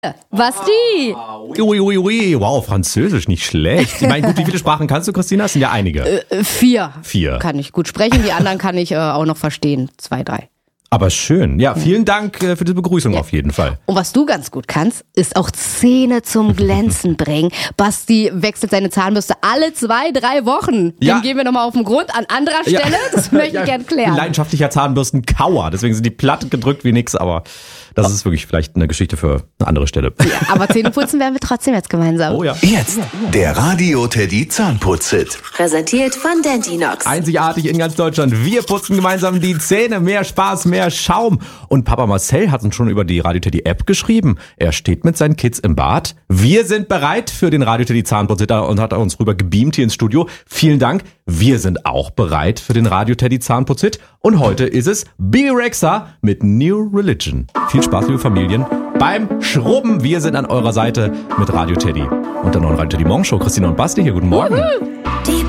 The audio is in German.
Basti! Ui. Wow, Französisch, nicht schlecht. Ich meine, gut, wie viele Sprachen kannst du, Christina? Es sind ja einige. 4. 4. Kann ich gut sprechen, die anderen kann ich auch noch verstehen. 2, 3. Aber schön. Ja, vielen Dank für die Begrüßung auf jeden Fall. Und was du ganz gut kannst, ist auch Zähne zum Glänzen bringen. Basti wechselt seine Zahnbürste alle 2, 3 Wochen. Ja. Dem gehen wir nochmal auf den Grund. An anderer Stelle, das möchte ich gern klären. Leidenschaftlicher Zahnbürstenkauer. Deswegen sind die platt gedrückt wie nix, aber das ist wirklich vielleicht eine Geschichte für eine andere Stelle. Ja, aber Zähne putzen werden wir trotzdem jetzt gemeinsam. Oh ja. Jetzt der Radio Teddy Zahnputz-Hit. Präsentiert von Dentinox. Einzigartig in ganz Deutschland. Wir putzen gemeinsam die Zähne. Mehr Spaß, mehr Schaum. Und Papa Marcel hat uns schon über die Radio Teddy App geschrieben. Er steht mit seinen Kids im Bad. Wir sind bereit für den Radio Teddy Zahnputz-Hit und hat uns rüber gebeamt hier ins Studio. Vielen Dank. Wir sind auch bereit für den Radio Teddy Zahnputz-Hit. Und heute ist es Bibi Rexha mit New Religion. Viel Spaß, liebe Familien, beim Schrubben. Wir sind an eurer Seite mit Radio Teddy und der neuen Radio Teddy Morgen Show. Christina und Basti hier, guten Morgen.